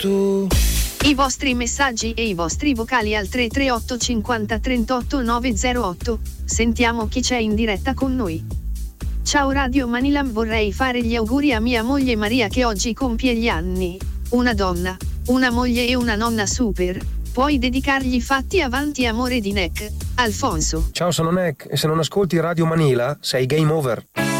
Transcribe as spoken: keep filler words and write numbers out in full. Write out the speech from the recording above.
tu. I vostri messaggi e i vostri vocali al tre tre otto cinquanta trentotto novecentotto. Sentiamo chi c'è in diretta con noi. Ciao Radio Manilam, vorrei fare gli auguri a mia moglie Maria che oggi compie gli anni. Una donna, una moglie e una nonna super. Puoi dedicargli fatti avanti amore di Neck. Alfonso. Ciao, sono Neck e se non ascolti Radio Manila sei game over.